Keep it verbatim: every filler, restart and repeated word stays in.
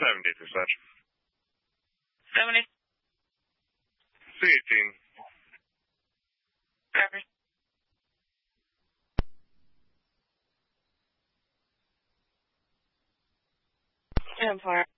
seventy, dispatch. seventy. C eighteen. Copy. ten four.